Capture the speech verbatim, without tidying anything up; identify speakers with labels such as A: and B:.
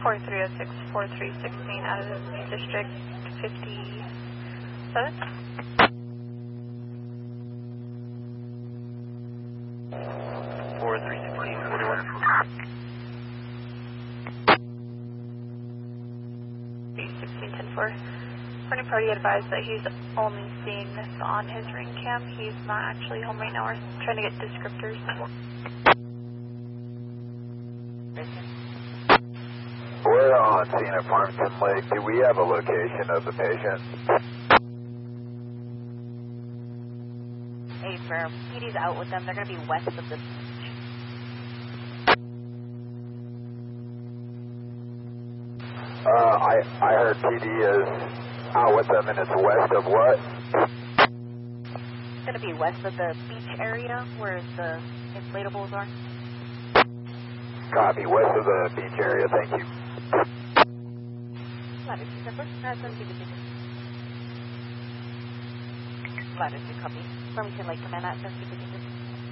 A: four three oh six, four three one six out of District fifty-seven.
B: four three one six, forty-one.
A: sixteen ten four. Morning party advised that he's only seeing this on his ring cam. He's not actually home right now. We're trying to get descriptors.
C: We're on scene at Farmington Lake. Do we have a location of the patient?
D: Hey, firm. P D's out with them. They're going to be west of the beach.
C: Uh, I, I heard P D is out with them and it's west of what?
D: It's going to be west of the beach area where the inflatables are.
C: Copy, west of the beach area, thank you.
D: Latitude, December. That's on Latitude, copy. Farmington Lake, command at seven two fifty-six.